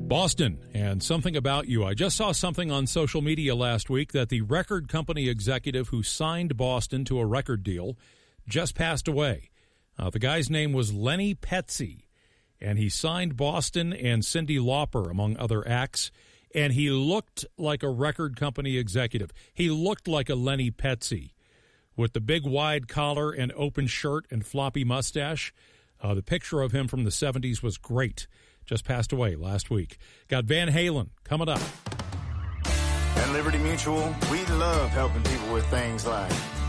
Boston and something about you. I just saw something on social media last week that the record company executive who signed Boston to a record deal just passed away. The guy's name was Lenny Petsy, and he signed Boston and Cyndi Lauper, among other acts, and he looked like a record company executive. He looked like a Lenny Petsy with the big wide collar and open shirt and floppy mustache. The picture of him from the 70s was great. Just passed away last week. Got Van Halen coming up. At Liberty Mutual, we love helping people with things like